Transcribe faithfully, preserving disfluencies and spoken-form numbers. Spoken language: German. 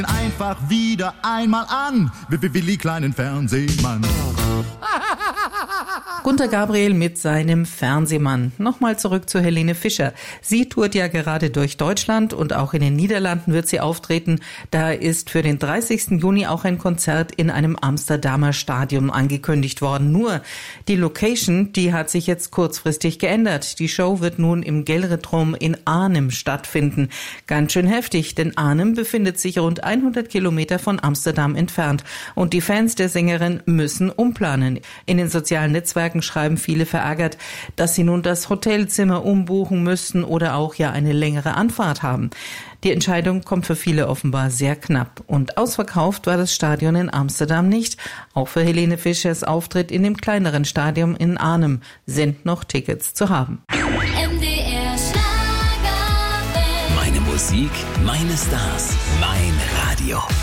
Einfach wieder einmal an, Willi kleinen Fernsehmann. Gunter Gabriel mit seinem Fernsehmann. Nochmal zurück zu Helene Fischer. Sie tourt ja gerade durch Deutschland und auch in den Niederlanden wird sie auftreten. Da ist für den dreißigsten Juni auch ein Konzert in einem Amsterdamer Stadion angekündigt worden. Nur die Location, die hat sich jetzt kurzfristig geändert. Die Show wird nun im Gelredrom in Arnhem stattfinden. Ganz schön heftig, denn Arnhem befindet sich rund hundert Kilometer von Amsterdam entfernt. Und die Fans der Sängerin müssen umplanen. In den sozialen Netzwerken schreiben viele verärgert, dass sie nun das Hotelzimmer umbuchen müssten oder auch ja eine längere Anfahrt haben. Die Entscheidung kommt für viele offenbar sehr knapp. Und ausverkauft war das Stadion in Amsterdam nicht. Auch für Helene Fischers Auftritt in dem kleineren Stadion in Arnhem sind noch Tickets zu haben. M D R Schlager. Meine Musik, meine Stars, mein Radio.